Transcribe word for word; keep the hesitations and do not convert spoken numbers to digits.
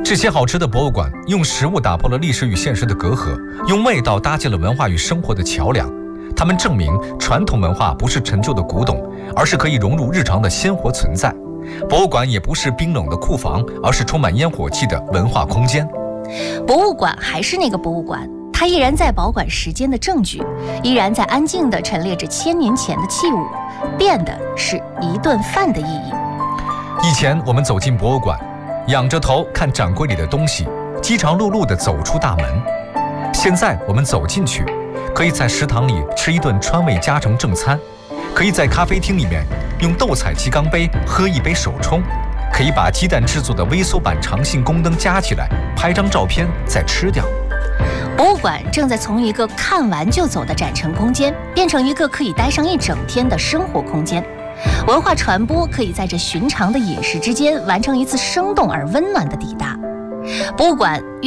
这些好吃的博物馆用食物打破了历史与现实的隔阂，用味道搭建了文化与生活的桥梁。它们证明传统文化不是陈旧的古董，而是可以融入日常的鲜活存在。博物馆也不是冰冷的库房，而是充满烟火气的文化空间。 博物馆还是那个博物馆，它依然在保管时间的证据，依然在安静地陈列着千年前的器物，变的是一顿饭的意义。 以前我们走进博物馆，仰着头看展柜里的东西，饥肠辘辘地走出大门。现在我们走进去，可以在食堂里吃一顿川味家常正餐，可以在咖啡厅里面用斗彩鸡缸杯喝一杯手冲，可以把鸡蛋制作的微缩版长信宫灯夹起来，拍张照片再吃掉。 博物馆正在从一个看完就走的展陈空间，变成一个可以待上一整天的生活空间。文化传播可以在这寻常的饮食之间完成一次生动而温暖的抵达。博物馆